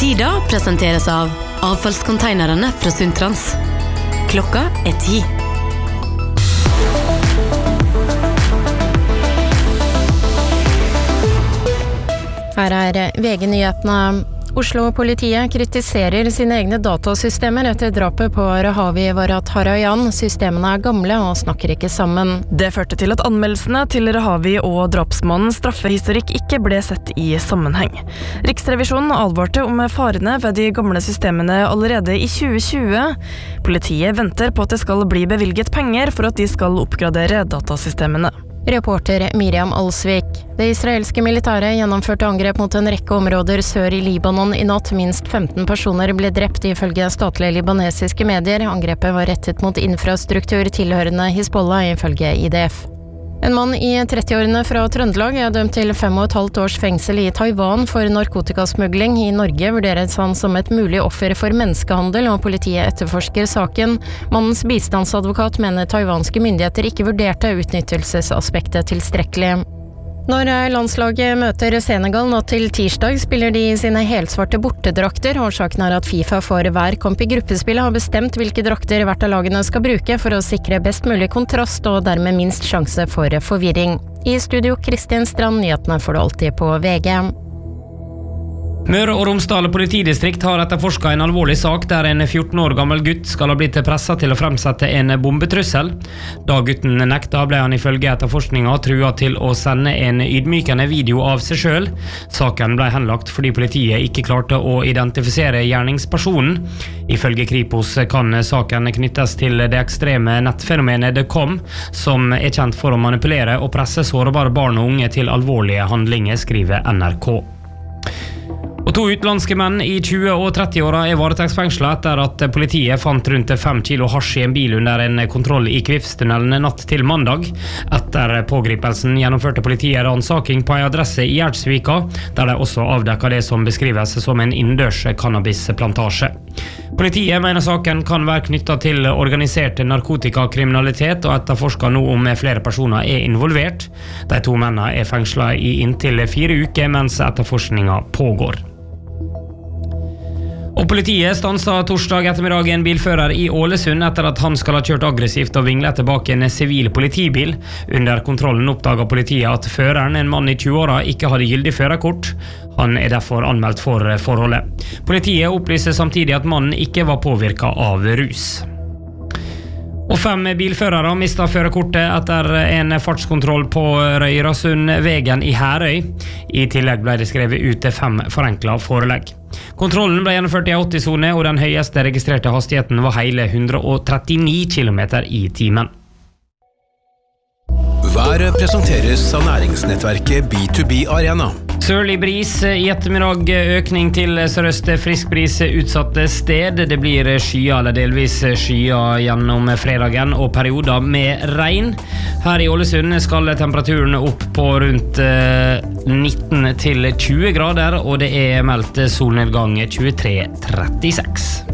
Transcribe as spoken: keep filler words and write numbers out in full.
Tida presenteres av avfallskonteinerne fra Sundtrans. Klokka er ti. Her er V G-nyhetene. Oslo-politiet kritiserer sine egne datasystemer etter drapet på Rahavi Varadharayan. Systemene er gamle og snakker ikke sammen. Det førte til at anmeldelsene til Rahavi og drapsmannens straffehistorikk ikke ble sett i sammenheng. Riksrevisjonen advarte om farene ved de gamle systemene allerede i tjue tjue. Politiet venter på at det skal bli bevilget penger for at de skal oppgradere datasystemene. Reporter Miriam Alsvik. Det israelske militæret gjennomførte angrep mot en rekke områder sør i Libanon i natt. Minst femten personer ble drept ifølge statlige libanesiske medier. Angrepet var rettet mot infrastruktur tilhørende Hizbollah ifølge I D F. En mann i trettiårene fra Trøndelag er dømt til fem og et halvt års fengsel i Taiwan for narkotikasmugling. I Norge vurderes han som et mulig offer for menneskehandel, og politiet etterforsker saken. Mannens bistandsadvokat mener taiwanske myndigheter ikke vurderte utnyttelsesaspektet tilstrekkelig. Når landslaget møter Senegal nå til tirsdag, spiller de i sine helsvarte bortedrakter. Årsaken er at FIFA for hver kamp i gruppespillet har bestemt hvilke drakter hvert av lagene skal bruke for å sikre best mulig kontrast og dermed minst sjanse for forvirring. I studio Kristin Strand, nyhetene får du alltid på V G. Møre og Romsdal politidistrikt har etterforsket en alvorlig sak der en fjorten år gammel gutt skal ha blitt presset til å fremsette en bombetrussel. Da gutten nekta, ble han ifølge etterforskninga trua til å sende en ydmykende video av seg selv. Saken ble henlagt fordi politiet ikke klarte å identifisere gjerningspersonen. Ifølge Kripos kan saken knyttes til det ekstreme nettfenomenet The Com, som er kjent for å manipulere og presse sårbare barn og unge til alvorlige handlinger, skriver N R K. Og to utenlandske menn i tjue- og trettiåra er varetektsfengslet etter at politiet fant rundt fem kilo hasj i en bil under en kontroll i Kvivstunnelen natt til mandag. Etter pågripelsen gjennomførte politiet ransaking på en adresse i Gjerdsvika, der de også avdekket det som beskrives som en innendørs cannabisplantasje. Politiet mener saken kan være knyttet til organisert narkotikakriminalitet, og etterforsker nå om flere personer er involvert. De to mennene er fengslet i inntil fire uker mens etterforskningen pågår. Og politiet stanset torsdag ettermiddag en bilfører i Ålesund etter at han skal ha kjørt aggressivt og vinglet tilbake en sivil politibil. Under kontrollen oppdaget politiet at føreren, en mann i tjueåra, ikke hadde gyldig førerkort. Han er derfor anmeldt for forholdet. Politiet opplyser samtidig at mannen ikke var påvirket av rus. Og fem bilførere mistet førerkortet etter en fartskontroll på Røyrasundvegen i Herøy. I tillegg ble det skrevet ut fem forenklet forelegg. Kontrollen ble gjennomført i åtti-sone, og den høyeste registrerte hastigheten var hele hundre og trettini kilometer i timen. Været presenteres av næringsnettverket B to B Arena. Sørlig bris i ettermiddag, økning til sørøst, frisk bris utsatte sted. Det blir skyer eller delvis skyer gjennom fredagen og perioder med regn. Her i Ålesund skal temperaturen opp på rundt nitten til tjue grader, og det er meldt solnedgang tjuetre trettiseks.